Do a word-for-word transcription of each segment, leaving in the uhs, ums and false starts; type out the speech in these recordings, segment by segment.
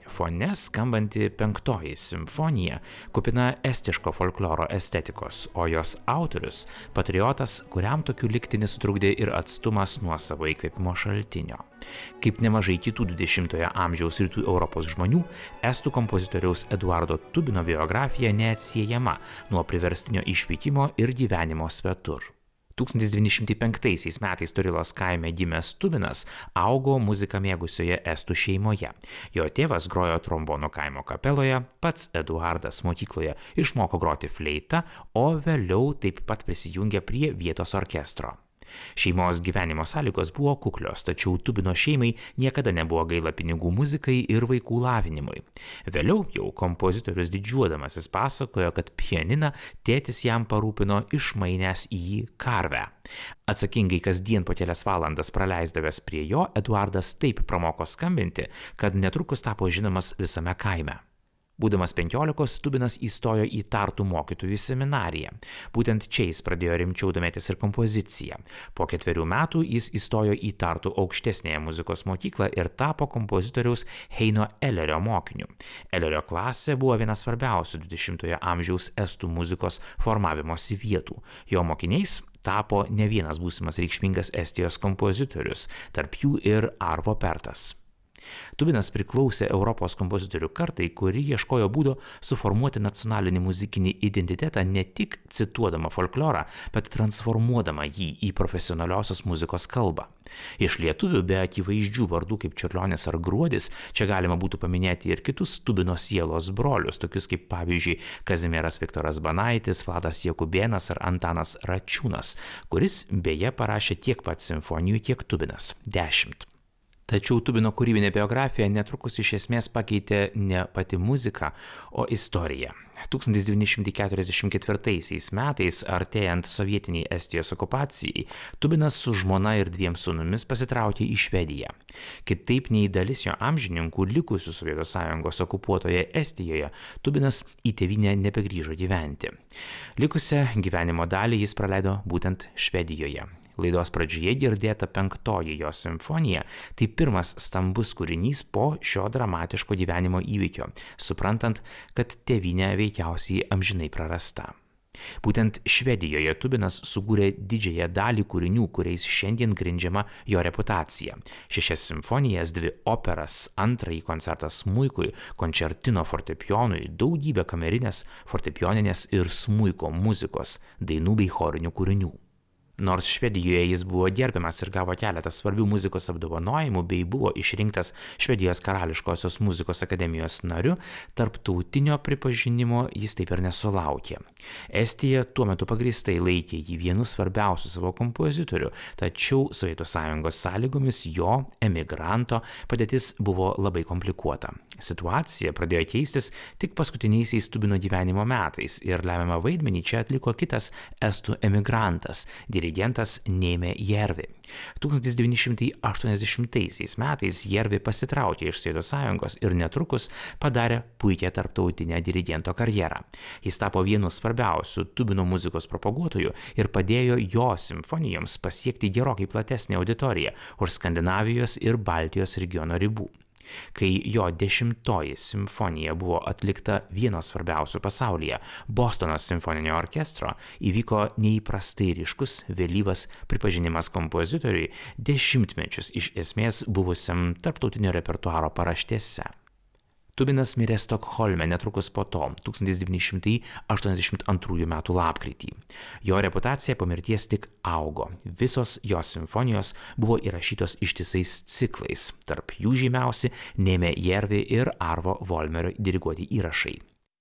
Fone skambanti penktoji simfonija kupina estiško folkloro estetikos, o jos autorius – patriotas, kuriam tokiu likti nesutrukdė ir atstumas nuo savo įkvėpimo šaltinio. Kaip nemažai kitų dvidešimtojo amžiaus rytų Europos žmonių, estų kompozitoriaus Eduardo Tubino biografija neatsiejama nuo priverstinio išvykimo ir gyvenimo svetur. tūkstantis devyni šimtai penktaisiais metais Torilos kaime gimęs Tubinas augo muziką mėgusioje estų šeimoje. Jo tėvas grojo trombono kaimo kapeloje, pats Eduardas mokykloje išmoko groti fleitą, o vėliau taip pat prisijungė prie vietos orkestro. Šeimos gyvenimo sąlygos buvo kuklios, tačiau Tubino šeimai niekada nebuvo gaila pinigų muzikai ir vaikų lavinimui. Vėliau jau kompozitorius didžiuodamasis pasakojo, kad pianiną tėtis jam parūpino išmainęs į jį karvę. Atsakingai kasdien po kelias valandas praleisdavęs prie jo, Eduardas taip pramoko skambinti, kad netrukus tapo žinomas visame kaime. Būdamas penkiolikos, Tubinas įstojo į Tartu mokytojų seminariją. Būtent čia jis pradėjo rimčiau domėtis ir kompozicija. Po ketverių metų jis įstojo į Tartu aukštesnėje muzikos mokyklą ir tapo kompozitoriaus Heino Ellerio mokiniu. Ellerio klasė buvo viena svarbiausių dvidešimtojo amžiaus estų muzikos formavimosi vietų. Jo mokiniais tapo ne vienas būsimas reikšmingas Estijos kompozitorius, tarp jų ir Arvo Pertas. Tubinas priklausė Europos kompozitorių kartai, kuri ieškojo būdo suformuoti nacionalinį muzikinį identitetą ne tik cituodama folklorą, bet transformuodama jį į profesionaliosios muzikos kalbą. Iš lietuvių be akivaizdžių vardų kaip Čiurlionis ar Gruodis, čia galima būtų paminėti ir kitus Tubino sielos brolius, tokius kaip pavyzdžiui Kazimieras Viktoras Banaitis, Vladas Jakubėnas ar Antanas Račiūnas, kuris beje parašė tiek pat simfonijų, kiek Tubinas – dešimt. Tačiau Tubino kūrybinė biografija netrukus iš esmės pakeitė ne pati muzika, o istorija. tūkstantis devyni šimtai keturiasdešimt ketvirtaisiais metais, artėjant sovietiniai Estijos okupacijai, Tubinas su žmona ir dviem sūnumis pasitraukė į Švediją. Kitaip nei dalis jo amžininkų likusių Sovietų Sąjungos okupuotoje Estijoje, Tubinas į tėvynę nebegrįžo gyventi. Likusią gyvenimo dalį jis praleido būtent Švedijoje. Laidos pradžioje girdėta penktoji jo simfonija – tai pirmas stambus kūrinys po šio dramatiško gyvenimo įvykio, suprantant, kad tėvynė veikiausiai amžinai prarasta. Būtent Švedijoje Tubinas sukūrė didžiąją dalį kūrinių, kuriais šiandien grindžiama jo reputacija. Šešias simfonijas, dvi operas, antrąjį koncertą smuikui, končertino fortepijonui, daugybę kamerinės, fortepijoninės ir smuiko muzikos, dainų bei chorinių kūrinių. Nors Švedijoje jis buvo gerbiamas ir gavo keletą svarbių muzikos apdovanojimų bei buvo išrinktas Švedijos karališkosios muzikos akademijos nariu, tarptautinio pripažinimo jis taip ir nesulaukė. Estija tuo metu pagrįstai laikė jį vienu svarbiausių savo kompozitorių, tačiau Sovietų Sąjungos sąlygomis jo, emigranto, padėtis buvo labai komplikuota. Situacija pradėjo keistis tik paskutiniaisiais Tubino gyvenimo metais ir lemiamą vaidmenį čia atliko kitas estų emigrantas, dirigentas Neeme Järvi. tūkstantis devyni šimtai aštuoniasdešimtaisiais metais Järvi pasitraukė iš Sovietų Sąjungos ir netrukus padarė puikią tarptautinę dirigento karjerą. Jis tapo vienu svarbiausių Tubino muzikos propaguotojų ir padėjo jo simfonijoms pasiekti gerokai platesnę auditoriją už Skandinavijos ir Baltijos regiono ribų. Kai jo dešimtoji simfonija buvo atlikta vieno svarbiausių pasaulyje – Bostono simfoninio orkestro, įvyko neįprastai ryškus vėlyvas pripažinimas kompozitoriui dešimtmečius iš esmės buvusiam tarptautinio repertuaro paraštėse. Tubinas mirė Stokholme netrukus po to, tūkstantis devyni šimtai aštuoniasdešimt antrųjų metų lapkritį. Jo reputacija po mirties tik augo. Visos jo simfonijos buvo įrašytos ištisais ciklais, tarp jų žymiausi Neeme Järvi ir Arvo Volmerio diriguoti įrašai.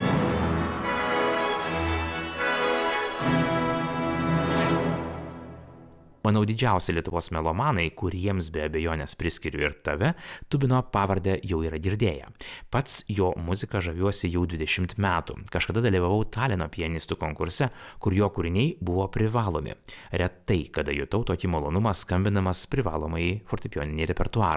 Manau, didžiausi Lietuvos melomanai, kuriems be abejonės priskiriu ir tave, Tubino pavardę jau yra girdėję. Pats jo muziką žaviuosi jau dvidešimt metų. Kažkada dalyvavau Talino pianistų konkurse, kur jo kūriniai buvo privalomi. Retai, kada jutau tokį malonumą skambinamas privalomai fortepijoninį repertuarą.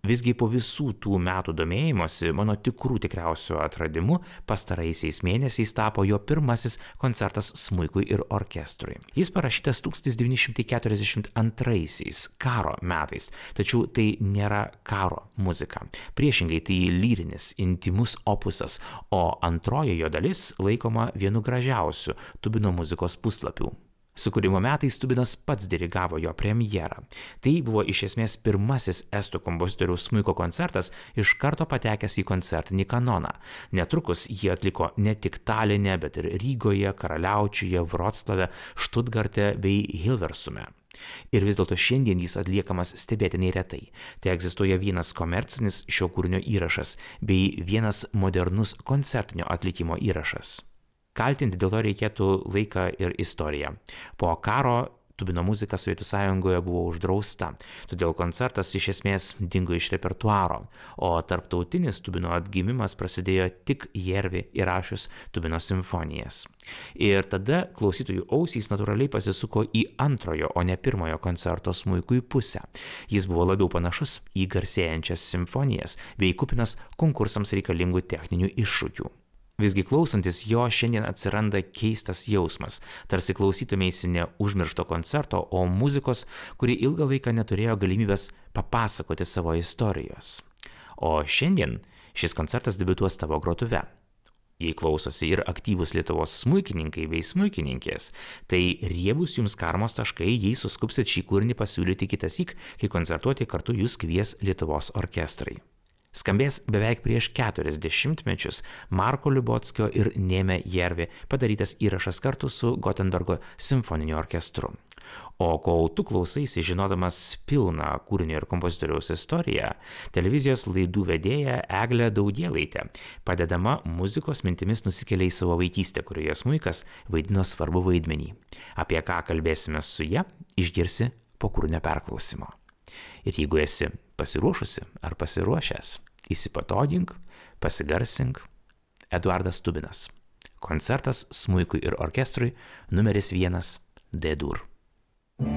Visgi po visų tų metų domėjimosi mano tikrų tikriausių atradimų pastaraisiais mėnesiais tapo jo pirmasis koncertas smuikui ir orkestrui. Jis parašytas tūkstantis devyni šimtai keturiasdešimt antraisiais, karo metais, tačiau tai nėra karo muzika. Priešingai tai lyrinis, intymus opusas, o antroji jo dalis laikoma vienu gražiausių Tubino muzikos puslapių. Sukūrimo metais Tubinas pats dirigavo jo premjerą. Tai buvo iš esmės pirmasis estų kompozitoriaus smuiko koncertas iš karto patekęs į koncertinį kanoną. Netrukus jį atliko ne tik Taline, bet ir Rygoje, Karaliaučiuje, Vroclave, Štutgarte bei Hilversume. Ir vis dėlto šiandien jis atliekamas stebėtinai retai. Tai egzistuoja vienas komercinis šio kūrinio įrašas bei vienas modernus koncertinio atlikimo įrašas. Kaltinti dėl to reikėtų laiką ir istoriją. Po karo Tubino muzika Sovietų Sąjungoje buvo uždrausta, todėl koncertas iš esmės dingo iš repertuaro, o tarptautinis Tubino atgimimas prasidėjo tik Järvi įrašius Tubino simfonijas. Ir tada klausytojų ausys natūraliai pasisuko į antrojo, o ne pirmojo koncerto smuikui pusę. Jis buvo labiau panašus į garsėjančias simfonijas bei kupinas konkursams reikalingų techninių iššūkių. Visgi klausantis jo šiandien atsiranda keistas jausmas, tarsi klausytumėsi ne užmiršto koncerto, o muzikos, kuri ilgą laiką neturėjo galimybės papasakoti savo istorijos. O šiandien šis koncertas debiutuos tavo grotuve. Jei klausosi ir aktyvūs Lietuvos smuikininkai bei smuikininkės, tai riebus jums karmos taškai, jei suskubsit šį kūrinį pasiūlyti kitąsyk, kai koncertuoti kartu jūs kvies Lietuvos orkestrai. Skambės beveik prieš keturis dešimtmečius Marko Liubockio ir Nėme Järvi padarytas įrašas kartu su Gotenbergo simfoniniu orkestru. O kol tu klausaisi žinodamas pilną kūrinio ir kompozitoriaus istoriją, televizijos laidų vedėja Eglė Daudielaitė, padedama muzikos mintimis nusikelia į savo vaikystę, kurioje smuikas vaidino svarbų vaidmenį. Apie ką kalbėsime su ja, išgirsi po kūrinio perklausimo. Ir jeigu esi pasiruošusi ar pasiruošęs, įsipatogink, pasigarsink. Eduardas Tubinas. Koncertas smuikui ir orkestrui numeris vienas D-dur.